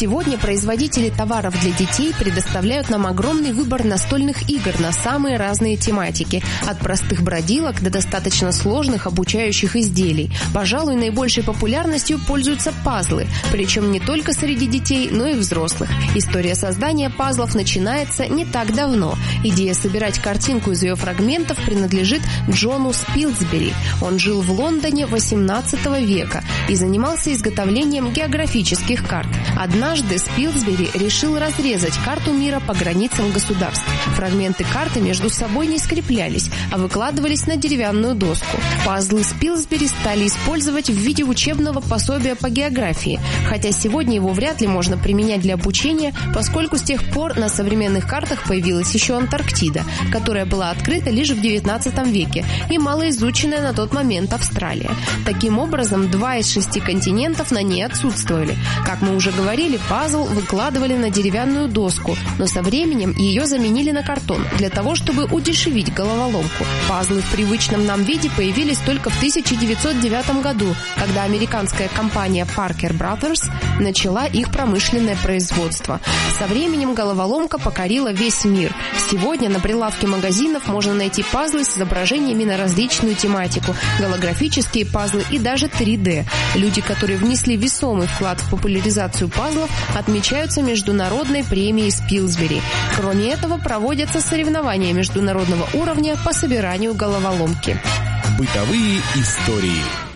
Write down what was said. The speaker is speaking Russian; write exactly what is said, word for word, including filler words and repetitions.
Сегодня производители товаров для детей предоставляют нам огромный выбор настольных игр на самые разные тематики, от простых бродилок до достаточно сложных обучающих изделий. Пожалуй, наибольшей популярностью пользуются пазлы, причем не только среди детей, но и взрослых. История создания пазлов начинается не так давно. Идея собирать картинку из ее фрагментов принадлежит Джону Спилсбери. Он жил в Лондоне восемнадцатого века и занимался изготовлением географических карт. Однажды Спилсбери решил разрезать карту мира по границам государств. Фрагменты карты между собой не скреплялись, а выкладывались на деревянную доску. Пазлы Спилсбери стали использовать в виде учебного пособия по географии, хотя сегодня его вряд ли можно применять для обучения, поскольку с тех пор на современных картах появилась еще Антарктида, которая была открыта лишь в девятнадцатом веке и малоизученная на тот момент Австралия. Таким образом, два из шести континентов на ней отсутствовали. Как мы уже говорили, пазл выкладывали на деревянную доску, но со временем ее заменили на картон для того, чтобы удешевить головоломку. Пазлы в привычном нам виде появились только в тысяча девятьсот девятом году, когда американская компания Parker Brothers начала их промышленное производство. Со временем головоломка покорила весь мир. Сегодня на прилавке магазинов можно найти пазлы с изображениями на различную тематику, голографические пазлы и даже три дэ. Люди, которые внесли весомый вклад в популяризацию пазлов, отмечаются международной премией Спилсбери. Кроме этого, проводятся соревнования международного уровня по собиранию головоломки. Бытовые истории.